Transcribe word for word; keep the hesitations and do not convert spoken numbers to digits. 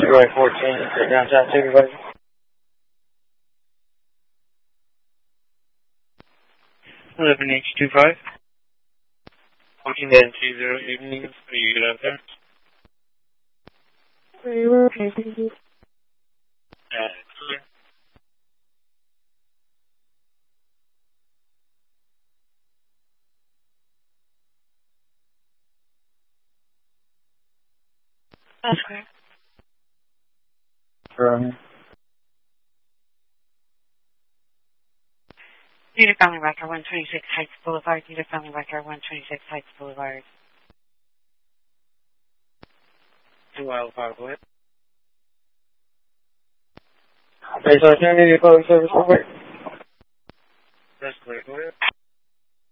February fourteenth, downtown supervisor. eleven H two five. fourteen and two zero evening. Are you good out there? We're okay, thank you. Uh, clear. That's clear. From Theater Family Record, one twenty-six Heights Boulevard. Theater Family Record, one twenty-six Heights Boulevard. Two Alpha, go ahead. Based on community public service, over. That's clear, go ahead.